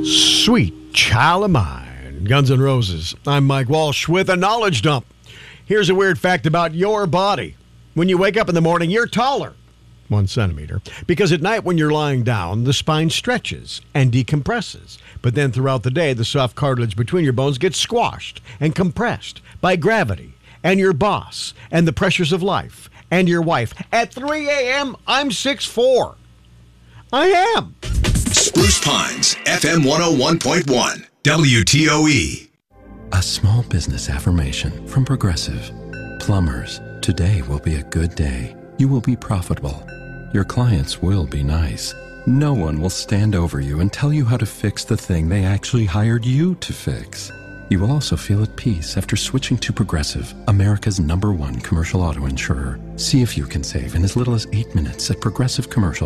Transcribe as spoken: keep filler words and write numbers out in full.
Sweet Child of Mine, Guns N' Roses. I'm Mike Walsh with a knowledge dump. Here's a weird fact about your body. When you wake up in the morning, you're taller, one centimeter, because at night when you're lying down, the spine stretches and decompresses. But then throughout the day, the soft cartilage between your bones gets squashed and compressed by gravity and your boss and the pressures of life and your wife. At three a.m., I'm six foot four. I am. Spruce Pines, F M one oh one point one, W T O E. A small business affirmation from Progressive. Plumbers, today will be a good day. You will be profitable. Your clients will be nice. No one will stand over you and tell you how to fix the thing they actually hired you to fix. You will also feel at peace after switching to Progressive, America's number one commercial auto insurer. See if you can save in as little as eight minutes at Progressive Commercial.